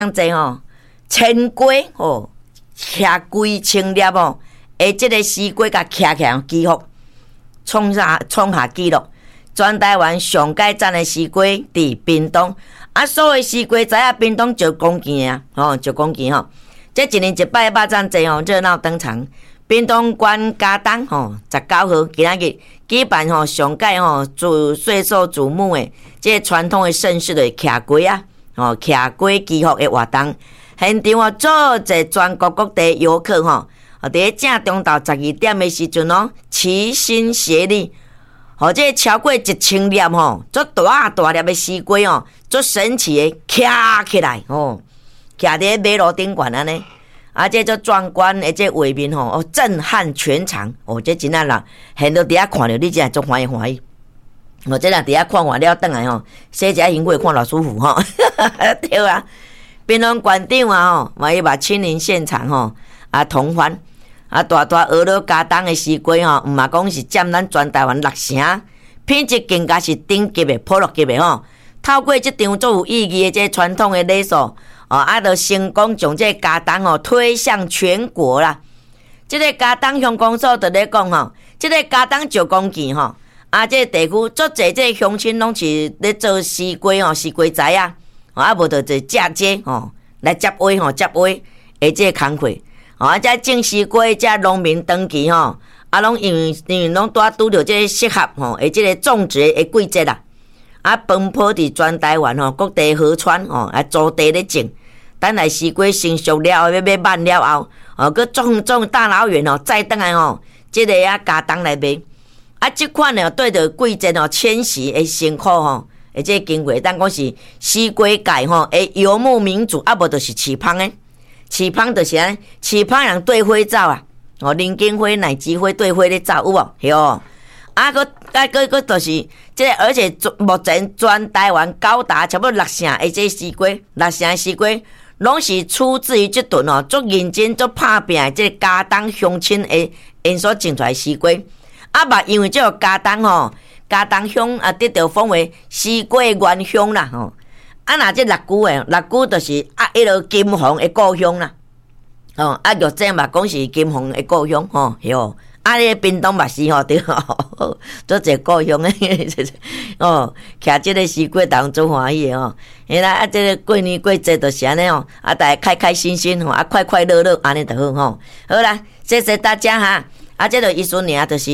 像这千龟徛规千粒即个西瓜甲徛起来记录，创下纪录。全台湾上界产的西瓜伫屏东，所有西瓜仔屏东1公斤1公斤这一年一摆肉粽节热闹登场。屏东县佳冬19号今仔日举办上界最受瞩目的这传统的盛事的徛龟徛龟祈福的活动，现场组织全国各地游客伫正中昼12点的时阵齐心协力，这超过1000粒足大粒的西瓜足神奇的徛起来徛伫马路顶悬安尼。这足壮观的这画面震撼全场这真啊啦，现在伫遐看着你真足欢喜。这若伫遐看完了，转来洗一下身躯看偌舒服对啊，槟榔馆长嘛伊嘛亲临现场同欢大鹅肉佳冬的西瓜毋嘛讲是占咱全台湾6成，品质更加是顶级的普落级的透过这场足有意义的这传统的礼数就成功将这佳冬推向全国啦。这个佳冬乡公所就咧讲这个佳冬9公斤这个地区足侪这乡亲拢是咧做西瓜西瓜仔无就坐嫁接来接位的这个工课这种西瓜这农民登记拢因为拢拄着这适合的这个种植的季节啦。奔波伫全台湾各地河川租地咧种，等来西瓜成熟了要慢了后佮种大老远再转来这个佳冬来卖。这款对着季节迁徙的辛苦的这个经过，当讲是西瓜界的游牧民族，无就是饲芳的。饲芳就是安尼，饲芳人对花走林金花、乃枝花对花咧走有无？有。个就是这个，而且目前全台湾高达差不多6成的这西瓜，6成的西瓜拢是出自于这顿足认真、足拍拼的这个佳冬乡亲的因所种出来的西瓜。嘛因为这个佳冬佳冬乡得到封为西瓜原乡啦若这六姑就是迄落金凤的故乡啦玉井嘛讲是金凤的故乡哟。这屏东嘛是对做一个故乡的徛这个西瓜当做欢喜的原来这个过年过节就是安尼大家开开心心快快乐乐安尼就好好啦，谢谢大家这个意思呢就是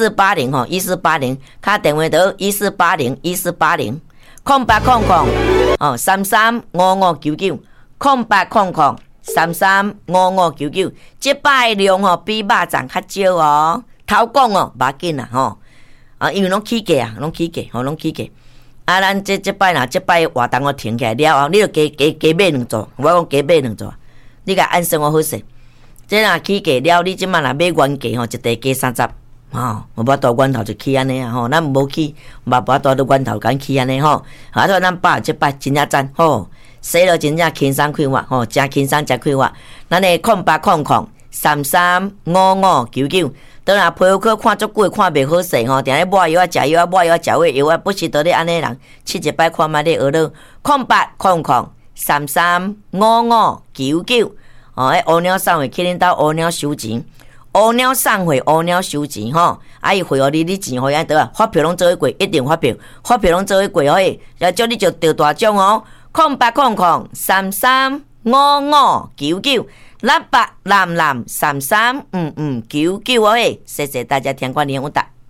1480卡电话到14800800335599 0800335599，这摆的量比肉粽较少偷讲无要紧啦因为拢起价拢起价咱这摆活动停起来了后，你就加买2组，我讲加买2组，你甲按生活好势。这若起价了，你即摆若买原价一袋加30无法度源头就起安尼咱无起，无法度到源头敢起安尼所以咱把这摆真正赞洗了真正轻松快活真轻松真快活。咱的0800335599，当然皮肤科看足久看袂好势定咧抹药食药抹药食药不是倒咧安尼人试一摆看卖咧学了0800335599乌鸟送货去恁兜乌鸟收钱，乌鸟送货乌鸟收钱伊汇互你钱互伊倒发票拢做伙过，一定发票拢做伙过要叫你就得大奖0800335599蓝蓝3399谢谢大家听过年有达。